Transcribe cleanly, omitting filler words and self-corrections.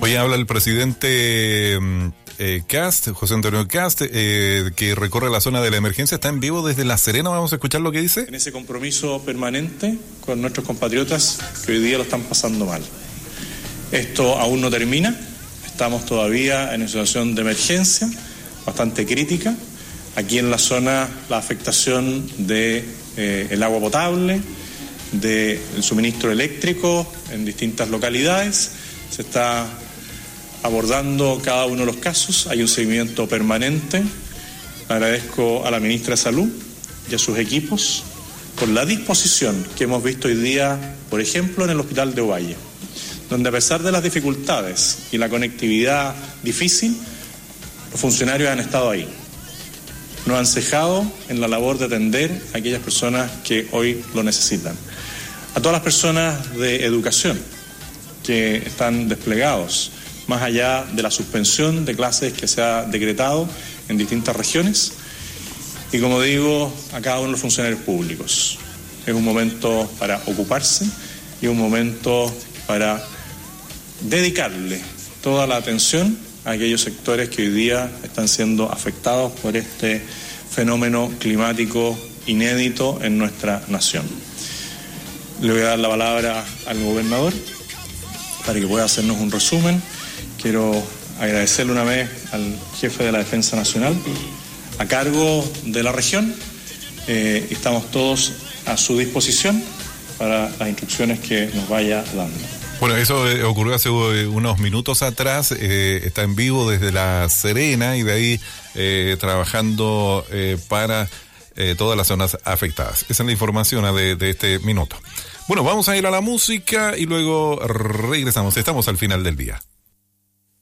Hoy habla el presidente Kast, José Antonio Kast, que recorre la zona de la emergencia. Está en vivo desde La Serena. Vamos a escuchar lo que dice. En ese compromiso permanente con nuestros compatriotas que hoy día lo están pasando mal. Esto aún no termina. Estamos todavía en una situación de emergencia bastante crítica. Aquí en la zona, la afectación de el agua potable, del suministro eléctrico en distintas localidades. Se está abordando cada uno de los casos. Hay un seguimiento permanente. Agradezco a la ministra de Salud y a sus equipos por la disposición que hemos visto hoy día, por ejemplo, en el hospital de Ovalle, donde a pesar de las dificultades y la conectividad difícil, los funcionarios han estado ahí. No han cejado en la labor de atender a aquellas personas que hoy lo necesitan. A todas las personas de educación que están desplegados, más allá de la suspensión de clases que se ha decretado en distintas regiones, y como digo, a cada uno de los funcionarios públicos. Es un momento para ocuparse y un momento para dedicarle toda la atención a aquellos sectores que hoy día están siendo afectados por este fenómeno climático inédito en nuestra nación. Le voy a dar la palabra al gobernador para que pueda hacernos un resumen. Quiero agradecerle una vez al jefe de la Defensa Nacional a cargo de la región. Estamos todos a su disposición para las instrucciones que nos vaya dando. Bueno, eso ocurrió hace unos minutos atrás. Está en vivo desde La Serena y de ahí trabajando para todas las zonas afectadas. Esa es la información de este minuto. Bueno, vamos a ir a la música y luego regresamos. Estamos al final del día.